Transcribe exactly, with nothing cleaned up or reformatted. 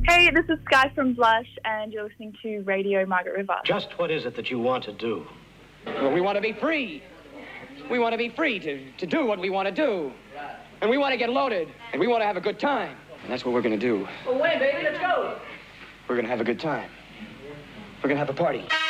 Hey, this is Sky from Blush, and you're listening to Radio Margaret River. Just what is it that you want to do? Well, we want to be free. We want to be free to, to do what we want to do. And we want to get loaded. And we want to have a good time. And that's what we're going to do. Well, when, baby? Let's go. We're going to have a good time. We're going to have a party.